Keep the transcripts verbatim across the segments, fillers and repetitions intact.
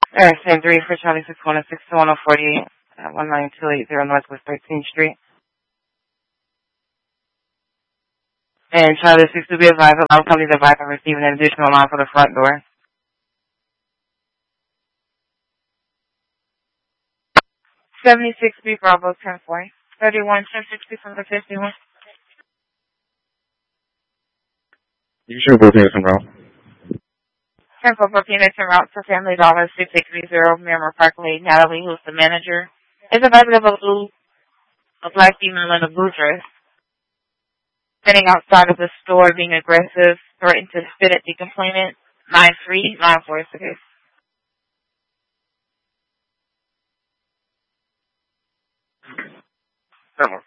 Alright, same three for Charlie six one six two one forty-eight at one nine two eight zero Northwest thirteenth Street. And Charlie six to be advised, allow company to advise on receiving an additional alarm for the front door. seventy-six B Bravo ten four thirty-one ten sixty from the fifty-one. You should book in route. ten four booking is en route to Family Dollar six eight three zero Miramar Parkway. Natalie, who's the manager, is advised of a blue, a black female in a blue dress, sitting outside of the store being aggressive, threatened to spit at the complainant. nine three nine four six. Never.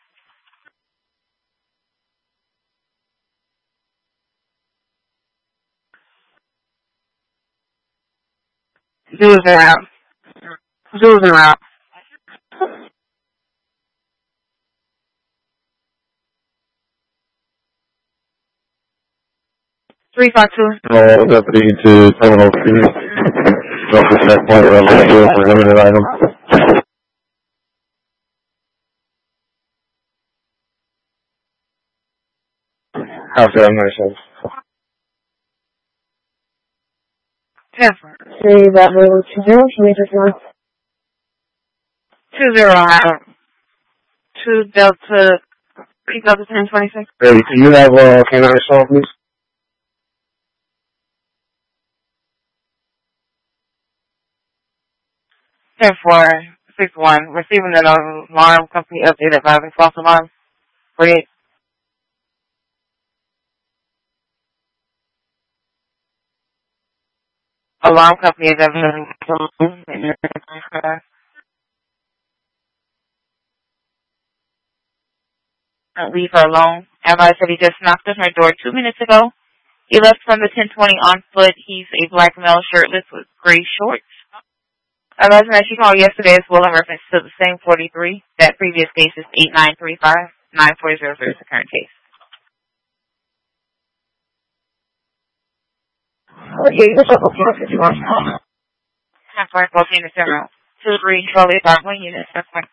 Zoos are out. Zoos are out. three five two. No, deputy to Terminal three. Doctor checkpoint level two for limited item. How's that myself? ten four. See that road two zero, can we just mark? two zero out. two Delta, three Delta ten twenty-six. Hey, can you have uh, K nine assault, please? ten four six one. Receiving an alarm company update advising false alarm. forty-eight. Alarm company is evidently leave her alone. Advised said he just knocked on her door two minutes ago. He left from the ten twenty on foot. He's a black male, shirtless with gray shorts. Advised that she called yesterday as well in reference to the same forty-three. That previous case is eight nine three five nine four zero zero is the current case. Okay, this is a if you want. ten four, fourteen to seven. two three, Charlie, about one unit. That's fine.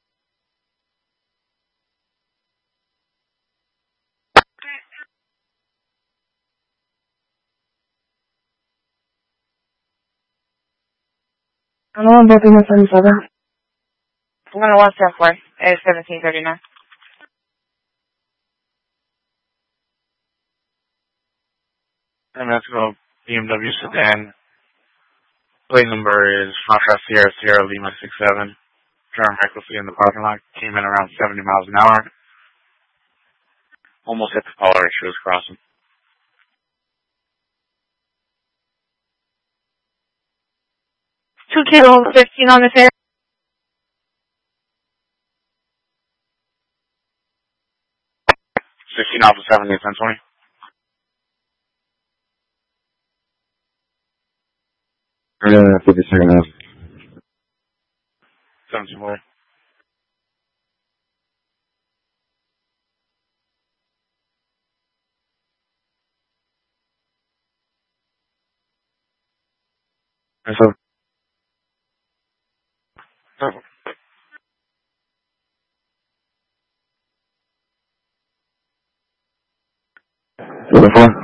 I know I'm booking this on seven. I'm going to one ten four. It's seventeen thirty-nine. And that's go B M W sedan. Plate number is Foxtrot Sierra Sierra Lima six seven. Driving recklessly in the parking lot. Came in around seventy miles an hour. Almost hit the polar as she was crossing. Two kilo fifteen on the fair. Sixteen off of seventy, ten twenty. Yeah, fifty second out. Seventeen more. Yes, sir. What for?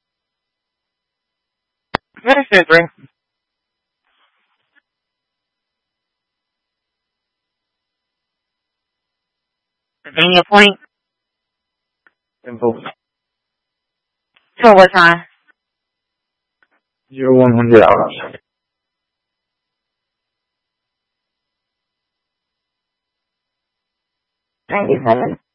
What is it, Ring? Virginia Point. Info. So what time? Zero one hundred hours. ninety-seven.